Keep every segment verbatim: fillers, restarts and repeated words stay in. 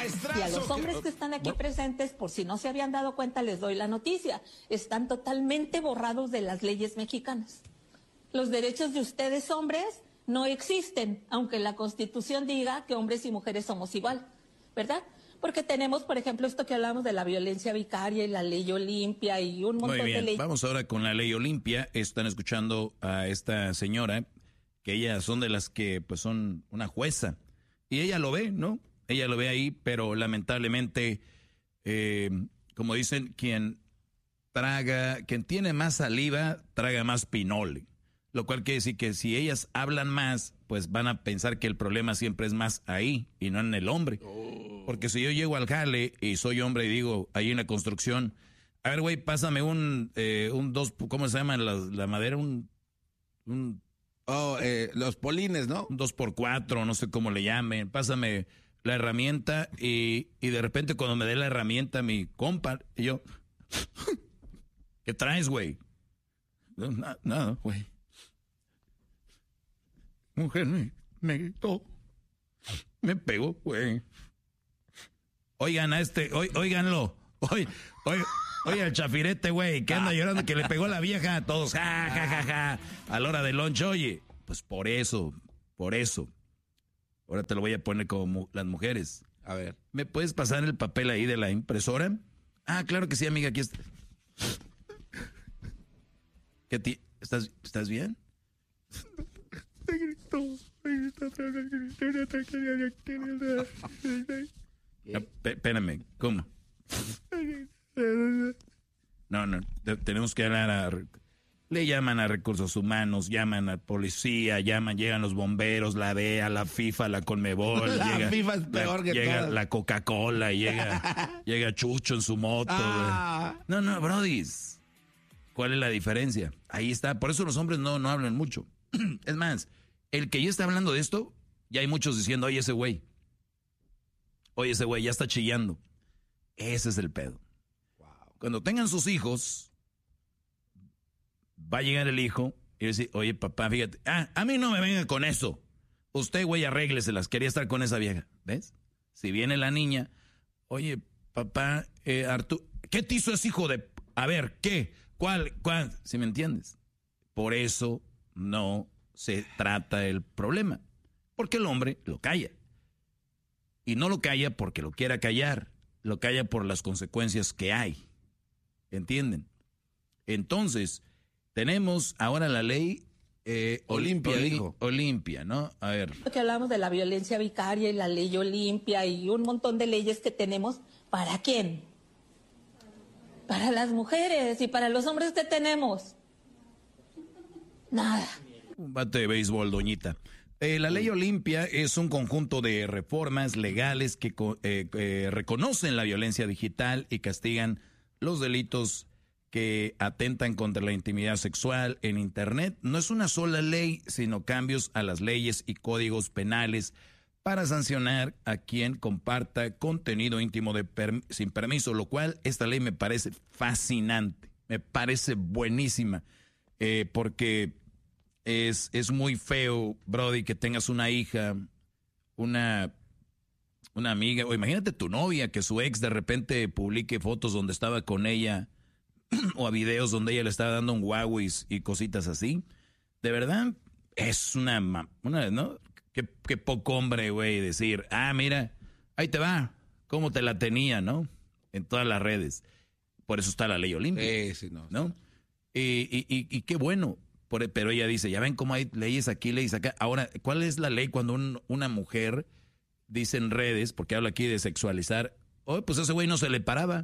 Y a los hombres que están aquí presentes, por si no se habían dado cuenta, les doy la noticia. Están totalmente borrados de las leyes mexicanas. Los derechos de ustedes, hombres, no existen, aunque la Constitución diga que hombres y mujeres somos igual, ¿verdad? Porque tenemos, por ejemplo, esto que hablamos de la violencia vicaria y la ley Olimpia y un montón Muy bien, de leyes. Vamos ahora con la ley Olimpia. Están escuchando a esta señora, que ellas son de las que pues son una jueza. Y ella lo ve, ¿no? Ella lo ve ahí, pero lamentablemente, eh, como dicen, quien traga, quien tiene más saliva, traga más pinole. Lo cual quiere decir que si ellas hablan más, pues van a pensar que el problema siempre es más ahí y no en el hombre. Oh. Porque si yo llego al jale y soy hombre y digo, ahí en la construcción, a ver, güey, pásame un, eh, un dos, ¿cómo se llama la, la madera? Un, un oh, eh, los polines, ¿no? Un dos por cuatro, no sé cómo le llamen. Pásame la herramienta y, y de repente cuando me dé la herramienta mi compa, y yo, ¿qué traes, güey? Nada, nada, güey. Mujer me, me gritó, me pegó, güey. Oigan a este, oí, oíganlo, oí, oí, oye al chafirete, güey, que anda llorando que le pegó a la vieja a todos, ja, ja, ja, ja, a la hora del lunch, oye, pues por eso, por eso. Ahora te lo voy a poner como las mujeres. A ver. ¿Me puedes pasar el papel ahí de la impresora? Ah, claro que sí, amiga, aquí está. ¿Qué ti? ¿Estás, ¿Estás bien? Espérame, ¿cómo? No, no, tenemos que hablar a... Le llaman a recursos humanos, llaman a policía, llaman, llegan los bomberos, la D E A, la FIFA, la Conmebol. La llega, FIFA es peor la, que llega todas. la Coca-Cola, llega, llega Chucho en su moto. Ah. No, no, brodis. ¿Cuál es la diferencia? Ahí está. Por eso los hombres no, no hablan mucho. Es más, el que ya está hablando de esto, ya hay muchos diciendo, oye, ese güey. Oye, ese güey ya está chillando. Ese es el pedo. Wow. Cuando tengan sus hijos, va a llegar el hijo y decir, oye, papá, fíjate. Ah, a mí no me venga con eso. Usted, güey, arrégleselas. Quería estar con esa vieja. ¿Ves? Si viene la niña, oye, papá, eh, Arturo, ¿qué te hizo ese hijo de...? A ver, ¿qué? ¿Cuál? ¿Cuál? ¿Sí me entiendes? Por eso no se trata el problema. Porque el hombre lo calla. Y no lo calla porque lo quiera callar. Lo calla por las consecuencias que hay. ¿Entienden? Entonces, tenemos ahora la ley eh, Olimpia, Oli, dijo. Olimpia, ¿no? A ver. Que hablamos de la violencia vicaria y la ley Olimpia y un montón de leyes que tenemos. ¿Para quién? Para las mujeres y para los hombres que tenemos. Nada. Un bate de béisbol, doñita. Eh, la ley Olimpia es un conjunto de reformas legales que eh, eh, reconocen la violencia digital y castigan los delitos que atentan contra la intimidad sexual en Internet. No es una sola ley, sino cambios a las leyes y códigos penales para sancionar a quien comparta contenido íntimo de per- sin permiso, lo cual esta ley me parece fascinante, me parece buenísima, eh, porque es, es muy feo, Brody, que tengas una hija, una, una amiga, o imagínate tu novia, que su ex de repente publique fotos donde estaba con ella, o a videos donde ella le estaba dando un Huawei y cositas así. De verdad, es una, una ¿no? Qué, qué poco hombre, güey, decir, ah, mira, ahí te va, cómo te la tenía, ¿no? En todas las redes. Por eso está la ley Olimpia, sí, sí, no, ¿no? Y, y, y, y qué bueno, por, pero ella dice, ya ven cómo hay leyes aquí, leyes acá. Ahora, ¿cuál es la ley cuando un, una mujer dice en redes, porque habla aquí de sexualizar, oh, pues ese güey no se le paraba?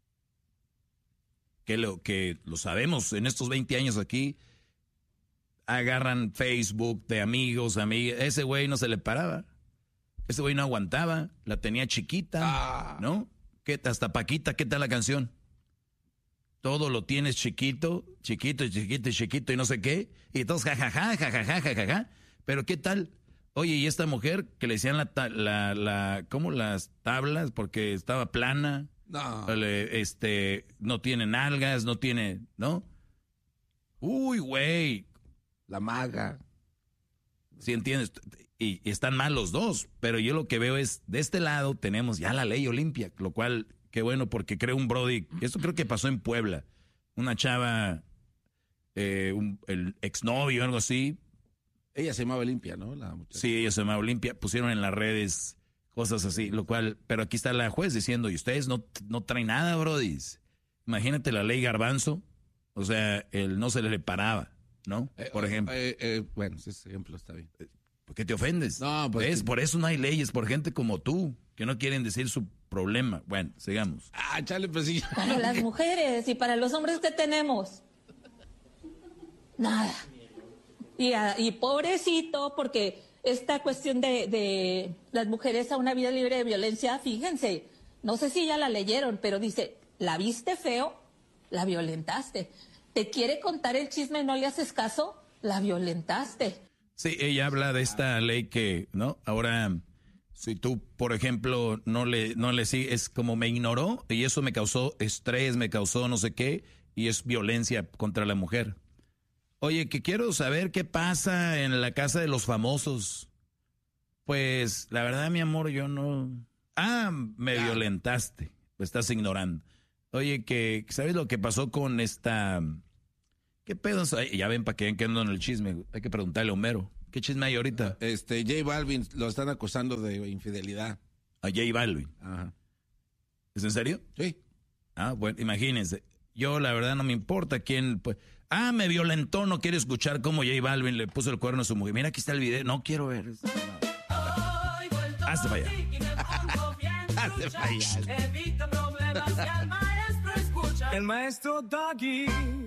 Que lo, que lo sabemos en estos veinte años aquí, agarran Facebook de amigos, amigas, ese güey no se le paraba, ese güey no aguantaba, la tenía chiquita, ah. ¿no? ¿Qué, hasta Paquita, ¿qué tal la canción? Todo lo tienes chiquito, chiquito, chiquito, chiquito y no sé qué, y todos jajaja, jajaja, jajaja, pero ¿qué tal? Oye, y esta mujer que le decían la, la, la, ¿cómo las tablas? Porque estaba plana. No. Este, no tiene nalgas, no tiene, ¿no? Uy, güey. La maga. ¿Sí entiendes? Y, y están mal los dos, pero yo lo que veo es, de este lado tenemos ya la ley Olimpia, lo cual, qué bueno, porque creo un brody, esto creo que pasó en Puebla, una chava, eh, un, el exnovio o algo así. Ella se llamaba Olimpia, ¿no? La muchacha. Sí, ella se llamaba Olimpia, pusieron en las redes cosas así, lo cual, pero aquí está la juez diciendo, y ustedes no, no traen nada, brody. Imagínate la ley Garbanzo, o sea, él no se le paraba, ¿no? Por ejemplo. Eh, eh, eh, bueno, ese ejemplo está bien. ¿Por qué te ofendes? No, pues ¿Ves? que... Por eso no hay leyes, por gente como tú, que no quieren decir su problema. Bueno, sigamos. Ah, chale, pues sí. Para las mujeres y para los hombres, ¿qué tenemos? Nada. Y, a, y pobrecito, porque esta cuestión de, de las mujeres a una vida libre de violencia, fíjense, no sé si ya la leyeron, pero dice, la viste feo, la violentaste. Te quiere contar el chisme, no le haces caso, la violentaste. Sí, ella habla de esta ley que, ¿no? Ahora, si tú, por ejemplo, no le, no le sigues, como me ignoró y eso me causó estrés, me causó no sé qué, y es violencia contra la mujer. Oye, que quiero saber qué pasa en la casa de los famosos. Pues, la verdad, mi amor, yo no... Ah, me ya. violentaste, me estás ignorando. Oye, que, ¿sabes lo que pasó con esta... ¿Qué pedo? Ya ven, para que vean que ando en el chisme. Hay que preguntarle a Homero. ¿Qué chisme hay ahorita? Este, J Balvin lo están acusando de infidelidad. A J Balvin. Ajá. ¿Es en serio? Sí. Ah, bueno, imagínense. Yo, la verdad, no me importa quién... Pues, ah, me violentó, no quiero escuchar cómo J Balvin le puso el cuerno a su mujer. Mira, aquí está el video. No quiero ver. No. Hazte para allá. Hazte para allá. Evita problemas que al maestro escucha. El maestro Doggy.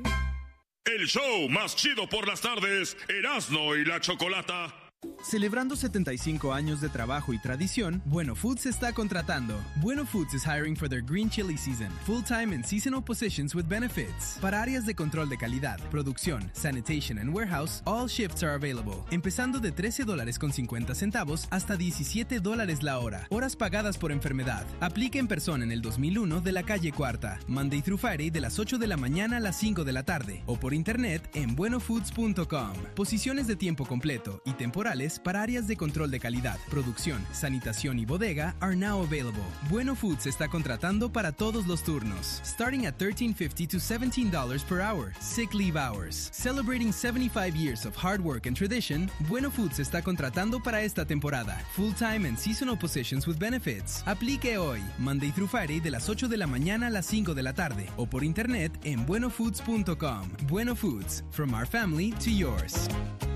El show más chido por las tardes, Erasmo y la Chocolata. Celebrando setenta y cinco años de trabajo y tradición, Bueno Foods está contratando. Bueno Foods is hiring for their green chili season, full-time and seasonal positions with benefits. Para áreas de control de calidad, producción, sanitation and warehouse, all shifts are available. Empezando de trece dólares con cincuenta centavos hasta diecisiete dólares la hora. Horas pagadas por enfermedad. Aplica en persona en el dos mil uno de la calle Cuarta. Monday through Friday de las ocho de la mañana a las cinco de la tarde. O por internet en bueno foods punto com. Posiciones de tiempo completo y temporales para áreas de control de calidad, producción, sanitación y bodega are now available. Bueno Foods está contratando para todos los turnos. Starting at thirteen fifty to seventeen dollars per hour. Sick leave hours. Celebrating seventy-five years of hard work and tradition, Bueno Foods está contratando para esta temporada. Full-time and seasonal positions with benefits. Aplique hoy, Monday through Friday de las ocho de la mañana a las cinco de la tarde. O por internet en bueno foods punto com. Bueno Foods, from our family to yours.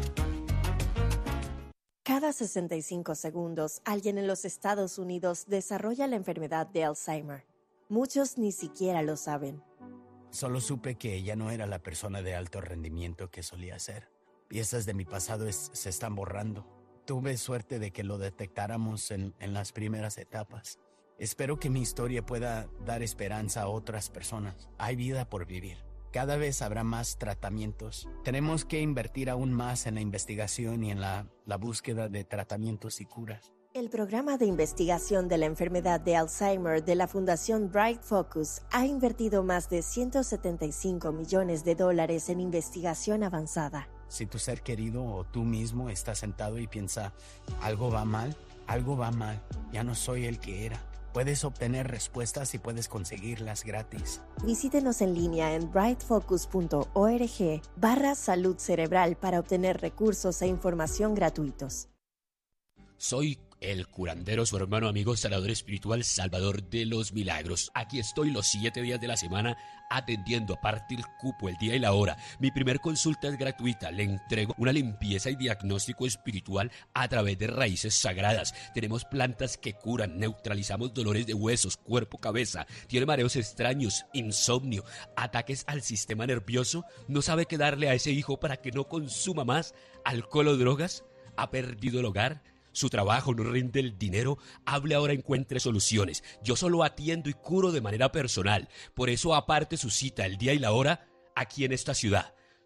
Cada sesenta y cinco segundos, alguien en los Estados Unidos desarrolla la enfermedad de Alzheimer. Muchos ni siquiera lo saben. Solo supe que ella no era la persona de alto rendimiento que solía ser. Piezas de mi pasado es, se están borrando. Tuve suerte de que lo detectáramos en, en las primeras etapas. Espero que mi historia pueda dar esperanza a otras personas. Hay vida por vivir. Cada vez habrá más tratamientos. Tenemos que invertir aún más en la investigación y en la, la búsqueda de tratamientos y curas. El programa de investigación de la enfermedad de Alzheimer de la Fundación Bright Focus ha invertido más de ciento setenta y cinco millones de dólares en investigación avanzada. Si tu ser querido o tú mismo estás sentado y piensa, algo va mal, algo va mal, ya no soy el que era. Puedes obtener respuestas y puedes conseguirlas gratis. Visítenos en línea en bright focus punto org barra salud cerebral para obtener recursos e información gratuitos. Soy el curandero, su hermano amigo sanador espiritual Salvador de los Milagros. Aquí estoy los siete días de la semana atendiendo, aparte el cupo, el día y la hora. Mi primer consulta es gratuita. Le entrego una limpieza y diagnóstico espiritual a través de raíces sagradas. Tenemos plantas que curan, neutralizamos dolores de huesos, cuerpo, cabeza. Tiene mareos extraños, insomnio, ataques al sistema nervioso. ¿No sabe qué darle a ese hijo para que no consuma más alcohol o drogas? ¿Ha perdido el hogar? Su trabajo no rinde el dinero. Hable ahora, encuentre soluciones. Yo solo atiendo y curo de manera personal. Por eso aparte su cita, el día y la hora, aquí en esta ciudad.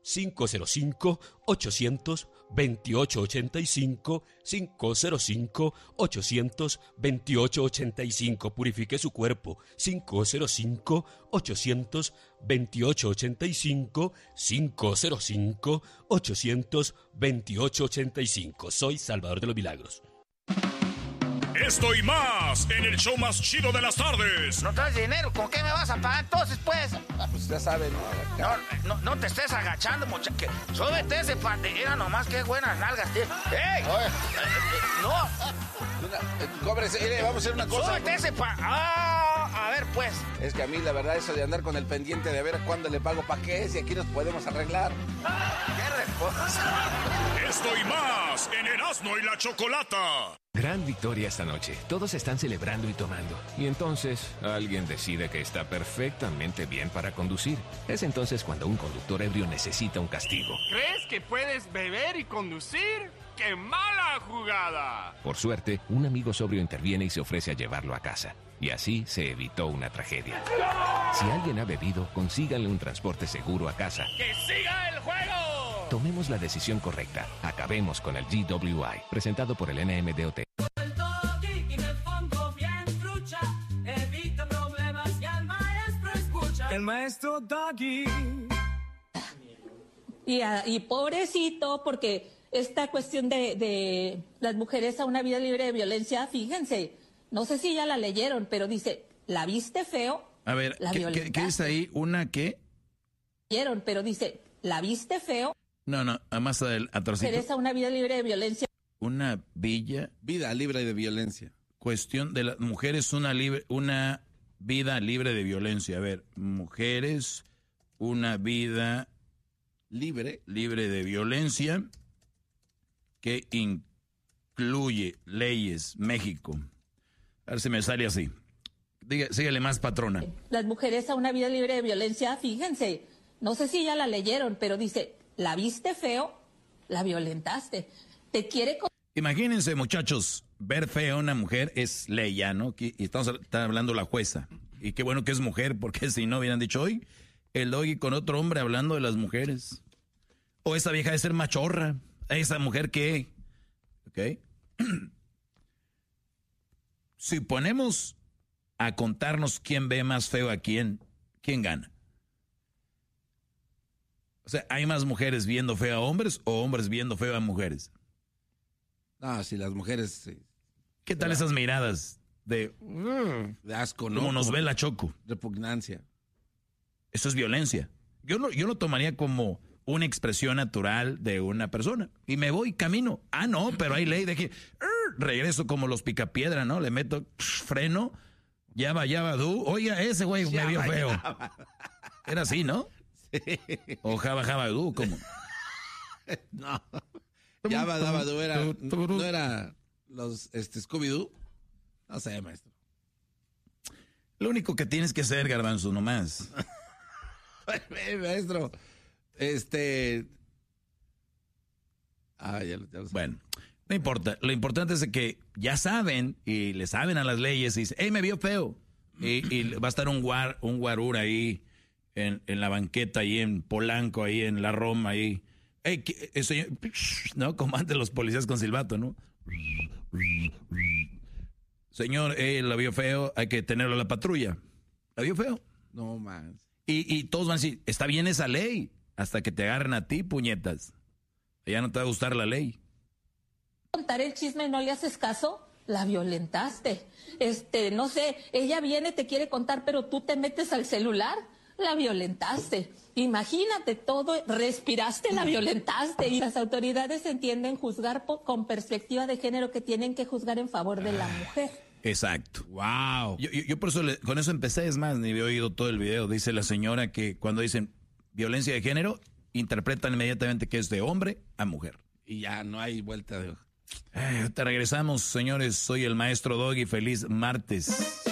cinco cero cinco, ocho cero cero, dos ocho ocho cinco, cinco cero cinco, ocho cero cero, dos ocho ocho cinco. Purifique su cuerpo. cinco cero cinco, ocho cero cero, dos ocho ocho cinco, cinco cero cinco, ocho cero cero, dos ocho ocho cinco. Soy Salvador de los Milagros. Esto y más en el show más chido de las tardes. ¿No traes dinero? ¿Con qué me vas a pagar entonces, pues? Pues ya saben, ¿no? No, no, no te estés agachando, muchacho. Súbete ese pandera nomás, qué buenas nalgas tiene. ¡Ey! Oye. Eh, eh, no. Eh, Cóbrese, mire, vamos a hacer una cosa. Súbete ese pa... Ah, a ver, pues. Es que a mí, la verdad, eso de andar con el pendiente de ver cuándo le pago pa' qué es y aquí nos podemos arreglar. ¡Qué respuesta! Esto y más en Erasmo y la Chocolata. Gran victoria esta noche. Todos están celebrando y tomando. Y entonces, alguien decide que está perfectamente bien para conducir. Es entonces cuando un conductor ebrio necesita un castigo. ¿Crees que puedes beber y conducir? ¡Qué mala jugada! Por suerte, un amigo sobrio interviene y se ofrece a llevarlo a casa. Y así se evitó una tragedia. Si alguien ha bebido, consíganle un transporte seguro a casa. ¡Que siga el juego! Tomemos la decisión correcta. Acabemos con el G W I. Presentado por el N M D O T. El maestro Doggy. Y, a- y pobrecito, porque esta cuestión de, de las mujeres a una vida libre de violencia, fíjense, no sé si ya la leyeron, pero dice, ¿la viste feo? A ver, La ¿qué, qué, violentaste. qué dice ahí? ¿Una qué? Leyeron, pero dice, ¿la viste feo? No, no, a más adel- atrasito. Mujeres a una vida libre de violencia. Una villa. Vida libre de violencia. Cuestión de las mujeres, una, libre, una vida libre de violencia. A ver, mujeres, una vida libre, libre de violencia que incluye leyes, México. A ver si me sale así. Diga, síguele más, patrona. Las mujeres a una vida libre de violencia, fíjense, no sé si ya la leyeron, pero dice, ¿la viste feo? La violentaste. Te quiere... co- Imagínense, muchachos, ver feo a una mujer es ley ya, ¿no? Y estamos está hablando la jueza. Y qué bueno que es mujer, porque si no hubieran dicho hoy, el Doggy con otro hombre hablando de las mujeres. O esa vieja de ser machorra. Esa mujer que... ¿Ok? Si ponemos a contarnos quién ve más feo a quién, ¿quién gana? O sea, ¿hay más mujeres viendo feo a hombres o hombres viendo feo a mujeres? No, si las mujeres... Sí. ¿Qué tal esas miradas de, de asco, no? como nos ve la Choco? Repugnancia. Eso es violencia. Yo lo, yo lo tomaría como una expresión natural de una persona. Y me voy, camino. Ah, no, pero hay ley de que... regreso como los picapiedra, ¿no? Le meto freno, ya va, ya va, du. Oiga, ese güey me vio feo. Era así, ¿no? Sí. O jaba, jaba, du, como... No. Java, daba, du, era... No era los este, Scooby-Doo. No sé, maestro. Lo único que tienes que hacer, Garbanzo, nomás. Maestro, este... Ah, ya lo, ya lo sé. Bueno, no importa. Lo importante es que ya saben y le saben a las leyes y dicen, hey, me vio feo. Y, y va a estar un guar, un guarura ahí en, en la banqueta, ahí en Polanco, ahí en la Roma, ahí. Hey, señor, ¿no? Como antes los policías con silbato, ¿no? Señor, eh, la vio feo, hay que tenerlo a la patrulla. ¿La vio feo? No más. Y, y todos van a decir, está bien esa ley, hasta que te agarren a ti, puñetas. Ya no te va a gustar la ley. Contar el chisme, no le haces caso, la violentaste. Este, no sé, ella viene, te quiere contar, pero tú te metes al celular, la violentaste. Imagínate todo, respiraste, la violentaste. Y las autoridades entienden juzgar por, con perspectiva de género, que tienen que juzgar en favor de la mujer. Exacto. Wow. Yo, yo, yo por eso le, con eso empecé, es más, ni había oído todo el video. Dice la señora que cuando dicen violencia de género, interpretan inmediatamente que es de hombre a mujer. Y ya no hay vuelta de hoja. Eh, te regresamos, señores. Soy el maestro Doggy. Feliz martes.